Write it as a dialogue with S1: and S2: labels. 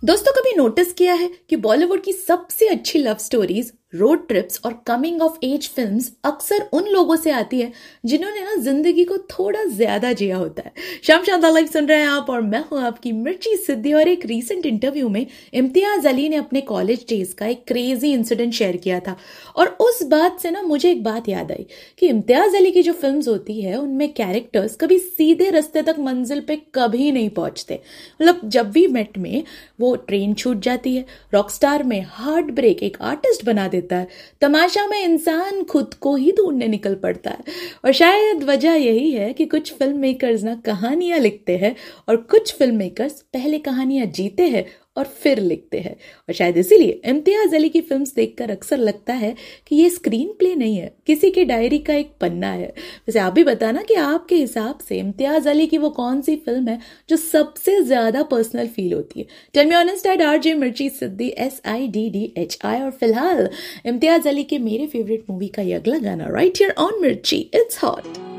S1: दोस्तों, कभी नोटिस किया है कि बॉलीवुड की सबसे अच्छी लव स्टोरीज, रोड ट्रिप्स और कमिंग ऑफ एज फिल्म्स अक्सर उन लोगों से आती है जिन्होंने ना जिंदगी को थोड़ा ज्यादा जिया होता है। शाम शानदार लाइव सुन रहे हैं आप और मैं हूं आपकी मिर्ची सिद्धि। और एक रीसेंट इंटरव्यू में इम्तियाज अली ने अपने कॉलेज डेज का एक क्रेजी इंसिडेंट शेयर किया था और उस बात से ना मुझे एक बात याद आई कि इम्तियाज अली की जो फिल्म्स होती है उनमें कैरेक्टर्स कभी सीधे रास्ते तक मंजिल पे कभी नहीं पहुंचते। मतलब जब भी मेट में वो ट्रेन छूट जाती है, रॉकस्टार में हार्ट ब्रेक एक आर्टिस्ट बना देता है, तमाशा में इंसान खुद को ही ढूंढने निकल पड़ता है। और शायद वजह यही है कि कुछ फिल्म मेकर्स ना कहानियां लिखते हैं और कुछ फिल्म मेकर्स पहले कहानियां जीते हैं और फिर लिखते हैं। और शायद इसीलिए इम्तियाज अली की फिल्म्स देखकर अक्सर लगता है कि ये स्क्रीन प्ले नहीं है, किसी की डायरी का एक पन्ना है। वैसे आप भी बताना कि आपके हिसाब से इम्तियाज अली की वो कौन सी फिल्म है जो सबसे ज्यादा पर्सनल फील होती है। Tell me honest eight RJ मिर्ची सिद्धि SIDDHI। और फिलहाल इम्तियाज अली के मेरे फेवरेट मूवी का ये अगला गाना राइट हियर ऑन मिर्ची, इट्स हॉट।